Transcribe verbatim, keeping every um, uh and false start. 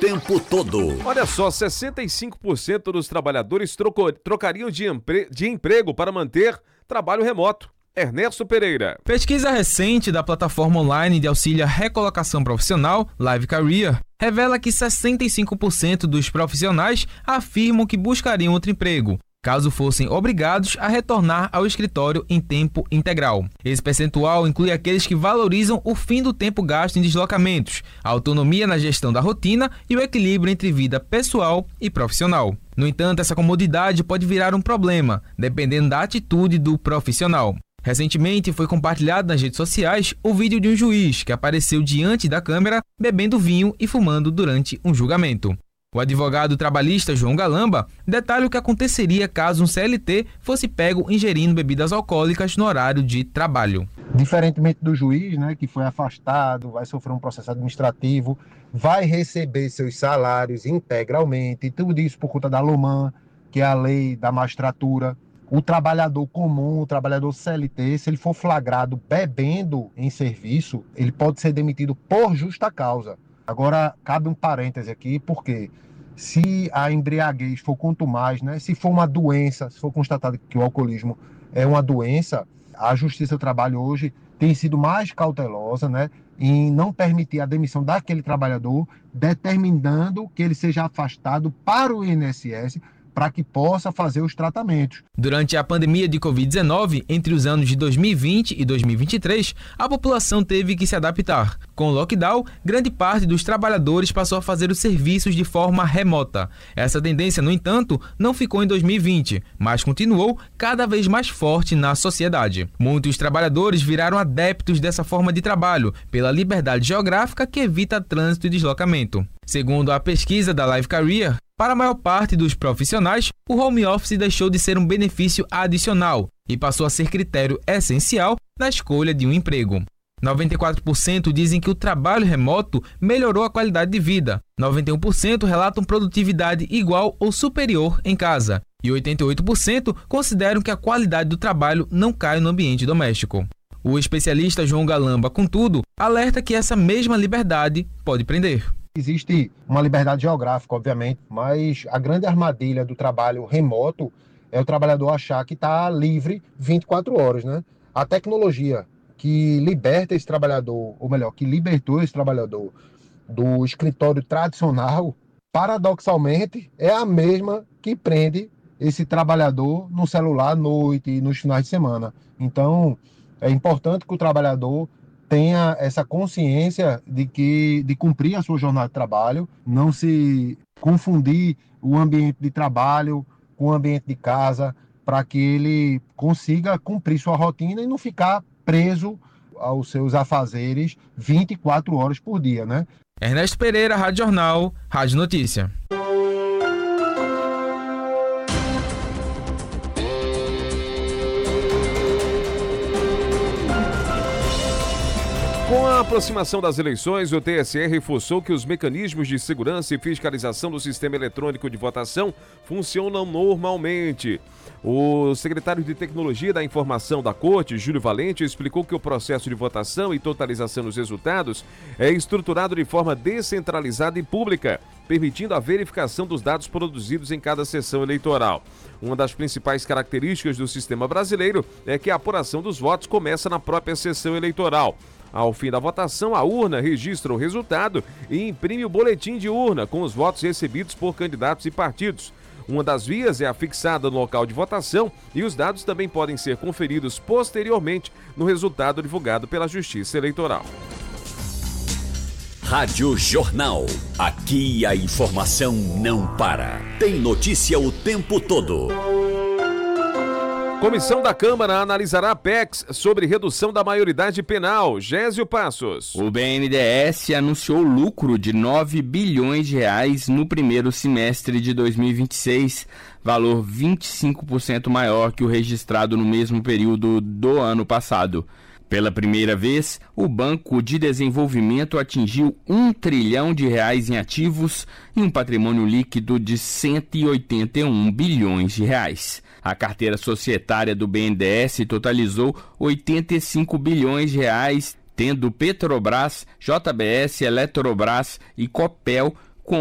tempo todo. Olha só, sessenta e cinco por cento dos trabalhadores trocou, trocariam de, empre, de emprego para manter trabalho remoto. Ernesto Pereira. Pesquisa recente da plataforma online de auxílio à recolocação profissional, Live Career, revela que sessenta e cinco por cento dos profissionais afirmam que buscariam outro emprego, caso fossem obrigados a retornar ao escritório em tempo integral. Esse percentual inclui aqueles que valorizam o fim do tempo gasto em deslocamentos, a autonomia na gestão da rotina e o equilíbrio entre vida pessoal e profissional. No entanto, essa comodidade pode virar um problema, dependendo da atitude do profissional. Recentemente foi compartilhado nas redes sociais o vídeo de um juiz que apareceu diante da câmera bebendo vinho e fumando durante um julgamento. O advogado trabalhista João Galamba detalha o que aconteceria caso um C L T fosse pego ingerindo bebidas alcoólicas no horário de trabalho. Diferentemente do juiz, né, que foi afastado, vai sofrer um processo administrativo, vai receber seus salários integralmente, tudo isso por conta da LOMAN, que é a lei da magistratura. O trabalhador comum, o trabalhador C L T, se ele for flagrado bebendo em serviço, ele pode ser demitido por justa causa. Agora, cabe um parêntese aqui, porque se a embriaguez for contumaz, né, se for uma doença, se for constatado que o alcoolismo é uma doença, a Justiça do Trabalho hoje tem sido mais cautelosa, né, em não permitir a demissão daquele trabalhador, determinando que ele seja afastado para o I N S S, para que possa fazer os tratamentos. Durante a pandemia de covid dezenove, entre os anos de dois mil e vinte e dois mil e vinte e três, a população teve que se adaptar. Com o lockdown, grande parte dos trabalhadores passou a fazer os serviços de forma remota. Essa tendência, no entanto, não ficou em dois mil e vinte, mas continuou cada vez mais forte na sociedade. Muitos trabalhadores viraram adeptos dessa forma de trabalho, pela liberdade geográfica que evita trânsito e deslocamento. Segundo a pesquisa da Live Career, para a maior parte dos profissionais, o home office deixou de ser um benefício adicional e passou a ser critério essencial na escolha de um emprego. noventa e quatro por cento dizem que o trabalho remoto melhorou a qualidade de vida. noventa e um por cento relatam produtividade igual ou superior em casa. E oitenta e oito por cento consideram que a qualidade do trabalho não cai no ambiente doméstico. O especialista João Galamba, contudo, alerta que essa mesma liberdade pode prender. Existe uma liberdade geográfica, obviamente, mas a grande armadilha do trabalho remoto é o trabalhador achar que está livre vinte e quatro horas, né? A tecnologia que liberta esse trabalhador, ou melhor, que libertou esse trabalhador do escritório tradicional, paradoxalmente, é a mesma que prende esse trabalhador no celular à noite e nos finais de semana. Então, é importante que o trabalhador tenha essa consciência de que de cumprir a sua jornada de trabalho, não se confundir o ambiente de trabalho com o ambiente de casa, para que ele consiga cumprir sua rotina e não ficar preso aos seus afazeres vinte e quatro horas por dia, né? Ernesto Pereira, Rádio Jornal, Rádio Notícia. Com a aproximação das eleições, o T S E reforçou que os mecanismos de segurança e fiscalização do sistema eletrônico de votação funcionam normalmente. O secretário de Tecnologia da Informação da Corte, Júlio Valente, explicou que o processo de votação e totalização dos resultados é estruturado de forma descentralizada e pública, permitindo a verificação dos dados produzidos em cada sessão eleitoral. Uma das principais características do sistema brasileiro é que a apuração dos votos começa na própria sessão eleitoral. Ao fim da votação, a urna registra o resultado e imprime o boletim de urna com os votos recebidos por candidatos e partidos. Uma das vias é afixada no local de votação e os dados também podem ser conferidos posteriormente no resultado divulgado pela Justiça Eleitoral. Rádio Jornal. Aqui a informação não para. Tem notícia o tempo todo. Comissão da Câmara analisará P E Cs sobre redução da maioridade penal. Gésio Passos. O B N D E S anunciou lucro de nove bilhões de reais no primeiro semestre de dois mil e vinte e seis, valor vinte e cinco por cento maior que o registrado no mesmo período do ano passado. Pela primeira vez, o Banco de Desenvolvimento atingiu um trilhão de reais em ativos e um patrimônio líquido de cento e oitenta e um bilhões de reais. A carteira societária do B N D E S totalizou oitenta e cinco bilhões de reais, tendo Petrobras, J B S, Eletrobras e Copel